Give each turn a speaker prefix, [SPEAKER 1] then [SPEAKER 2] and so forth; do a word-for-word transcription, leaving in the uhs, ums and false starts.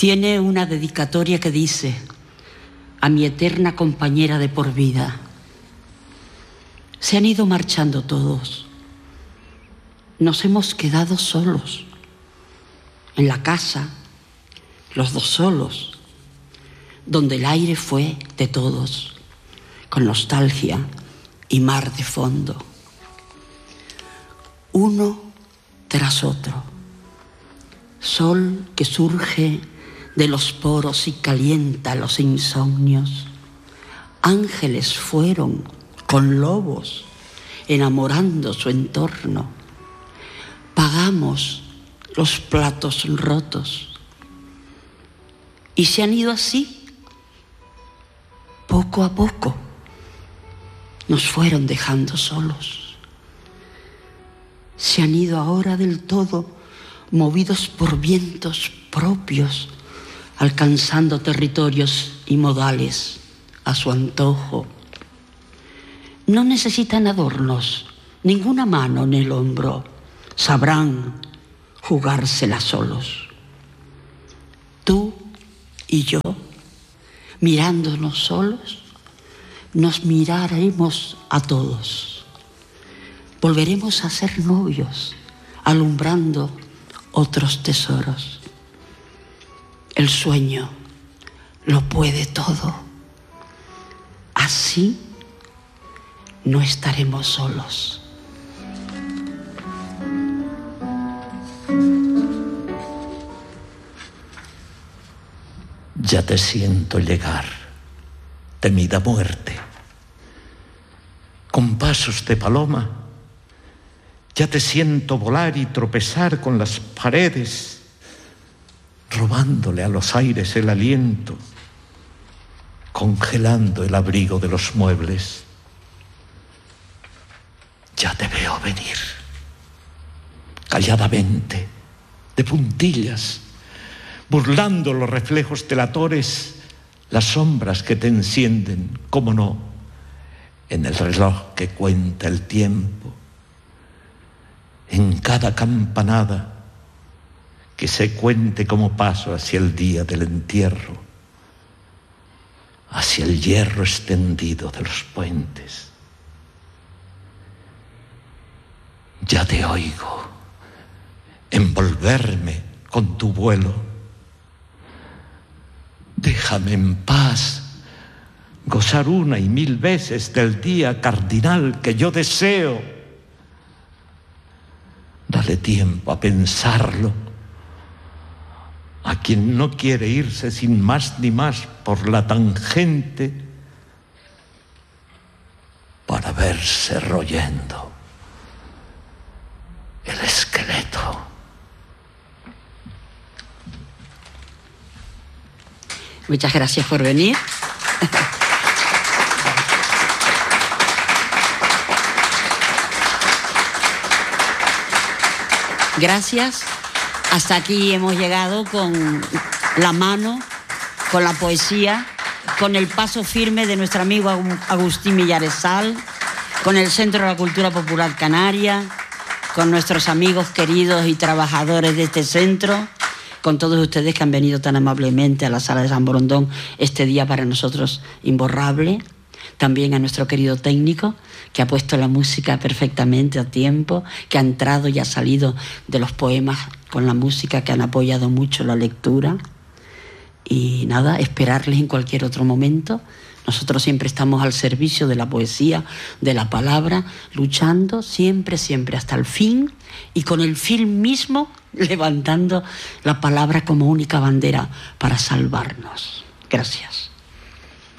[SPEAKER 1] Tiene una dedicatoria que dice: a mi eterna compañera de por vida. Se han ido marchando todos. Nos hemos quedado solos. En la casa, los dos solos, donde el aire fue de todos, con nostalgia y mar de fondo. Uno tras otro. Sol que surge de los poros y calienta los insomnios. Ángeles fueron con lobos, enamorando su entorno. Pagamos los platos rotos y se han ido así, poco a poco. Nos fueron dejando solos. Se han ido ahora del todo, movidos por vientos propios, alcanzando territorios y modales a su antojo. No necesitan adornos, ninguna mano en el hombro. Sabrán jugársela solos. Tú y yo, mirándonos solos, nos miraremos a todos. Volveremos a ser novios, alumbrando otros tesoros. El sueño lo puede todo. Así no estaremos solos.
[SPEAKER 2] Ya te siento llegar, temida muerte. Con pasos de paloma, ya te siento volar y tropezar con las paredes, robándole a los aires el aliento, congelando el abrigo de los muebles. Ya te veo venir, calladamente, de puntillas, burlando los reflejos delatores, las sombras que te encienden, cómo no, en el reloj que cuenta el tiempo, en cada campanada que se cuente como paso hacia el día del entierro, hacia el hierro extendido de los puentes. Ya te oigo envolverme con tu vuelo. Déjame en paz gozar una y mil veces del día cardinal que yo deseo. Dale tiempo a pensarlo a quien no quiere irse sin más ni más por la tangente para verse royendo el esqueleto.
[SPEAKER 1] Muchas gracias por venir. Gracias. Hasta aquí hemos llegado con la mano, con la poesía, con el paso firme de nuestro amigo Agustín Millaresal, con el Centro de la Cultura Popular Canaria, con nuestros amigos queridos y trabajadores de este centro, con todos ustedes que han venido tan amablemente a la Sala de San Borondón este día para nosotros imborrable. También a nuestro querido técnico, que ha puesto la música perfectamente a tiempo, que ha entrado y ha salido de los poemas con la música, que han apoyado mucho la lectura. Y nada, esperarles en cualquier otro momento. Nosotros siempre estamos al servicio de la poesía, de la palabra, luchando siempre, siempre hasta el fin, y con el fin mismo levantando la palabra como única bandera para salvarnos. Gracias.